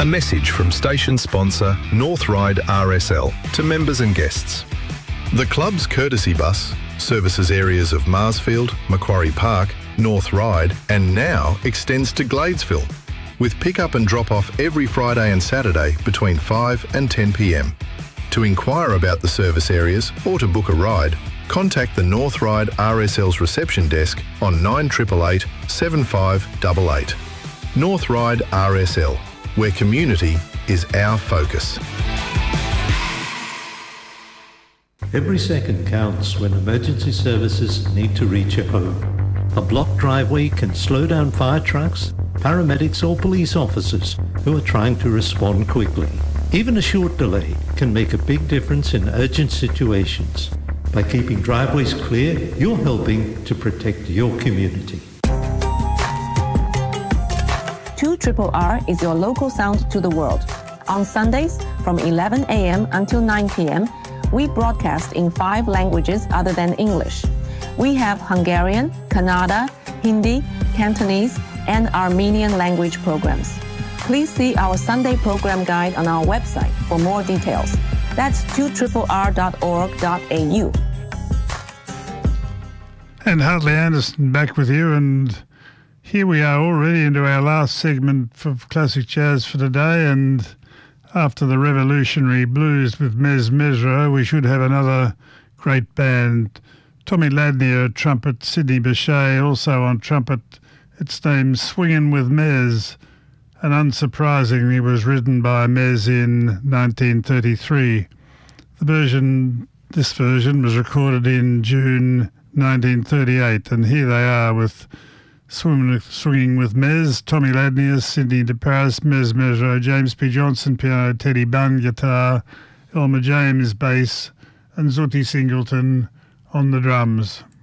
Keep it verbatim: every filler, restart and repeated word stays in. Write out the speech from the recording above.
A message from station sponsor North Ryde R S L to members and guests. The club's courtesy bus services areas of Marsfield, Macquarie Park, North Ryde and now extends to Gladesville, with pick-up and drop-off every Friday and Saturday between five and ten p m. To inquire about the service areas or to book a ride, contact the North Ryde R S L's reception desk on nine eight eight eight, seven five eight eight. North Ryde R S L, where community is our focus. Every second counts when emergency services need to reach a home. A blocked driveway can slow down fire trucks, paramedics or police officers who are trying to respond quickly. Even a short delay can make a big difference in urgent situations. By keeping driveways clear, you're helping to protect your community. two R R is your local sound to the world. On Sundays from eleven a m until nine p m, we broadcast in five languages other than English. We have Hungarian, Kannada, Hindi, Cantonese, and Armenian language programs. Please see our Sunday program guide on our website for more details. That's two R R dot org dot a u. And Hartley Anderson back with you, and here we are already into our last segment for Classic Jazz for today, and after the Revolutionary Blues with Mez Mesro, we should have another great band. Tommy Ladnier, trumpet, Sidney Bechet also on trumpet. It's named Swingin' with Mez, and unsurprisingly was written by Mez in nineteen thirty-three. The version, this version was recorded in June nineteen thirty-eight, and here they are with Swinging, swinging with Mez, Tommy Ladnier, Sidney DeParis, Mez Mesro, James P. Johnson piano, Teddy Bunn guitar, Elmer James bass, and Zooty Singleton on the drums.